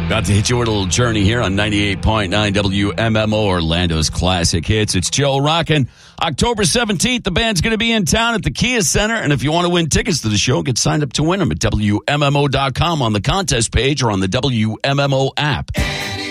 About to hit you with a little journey here on 98.9 WMMO, Orlando's classic hits. It's Joe rockin'. October 17th, the band's going to be in town at the Kia Center. And if you want to win tickets to the show, get signed up to win them at WMMO.com on the contest page or on the WMMO app.